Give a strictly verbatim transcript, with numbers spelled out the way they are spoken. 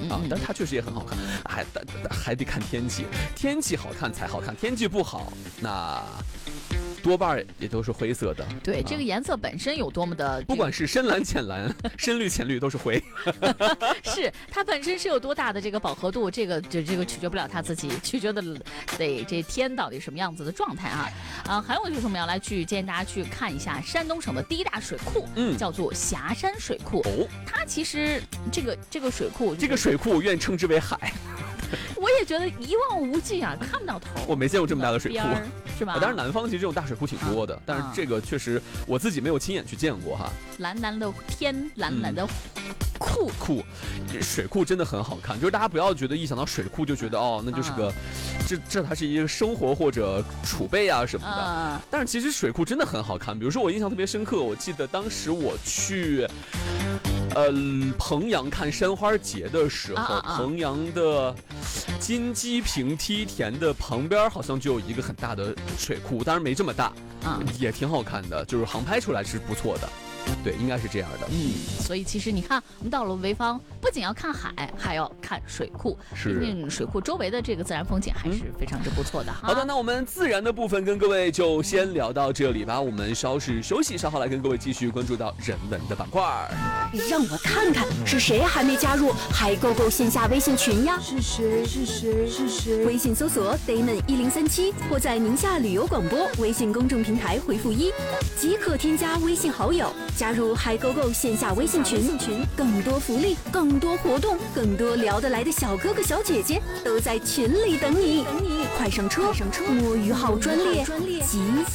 嗯、啊，但是它确实也很好看，还还得看天气，天气好看才好看，天气不好那。多半也都是灰色的， 对、啊、这个颜色本身有多么的， 不管是深蓝、浅蓝、深绿、浅绿，都是灰。 是它本身是有多大的这个饱和度，这个这这个取决不了它自己，取决的得这天到底什么样子的状态啊啊！还有就是我们要来去建议大家去看一下山东省的第一大水库，嗯，叫做霞山水库。哦，它其实这个这个水库， 这个水库愿称之为海。 我也觉得一望无际啊，看不到头。 我没见过这么大的水库， 是吧？ 当然，南方其实这种大水库挺多的，啊、但是这个确实我自己没有亲眼去见过哈。 蓝蓝的天，蓝蓝的库、 嗯、库，水库真的很好看。就是大家不要觉得一想到水库就觉得哦，那就是个，啊、这这它是一个生活或者储备啊什么的。啊、但是其实水库真的很好看。比如说我印象特别深刻，我记得当时我去。呃，衡阳看山花节的时候，啊啊啊衡阳的金鸡坪梯田的旁边好像就有一个很大的水库，当然没这么大，啊、也挺好看的，就是航拍出来是不错的。对，应该是这样的。 嗯，所以其实你看，我们到了潍坊，不仅要看海，还要看水库。 是， 毕竟水库周围的这个自然风景还是非常之不错的哈。 好的，那我们自然的部分跟各位就先聊到这里吧。我们稍事休息，稍后来跟各位继续关注到人文的板块。 让我看看是谁还没加入海购购线下微信群呀？ 是谁？是谁？是谁？ 微信搜索 Damon 一零三七，或在宁夏旅游广播微信公众平台回复一，即可添加微信好友。加入海购购线下微信群，更多福利，更多活动，更多聊得来的小哥哥小姐姐都在群里等你，等你，快上车，快上车，摸鱼号专列，即将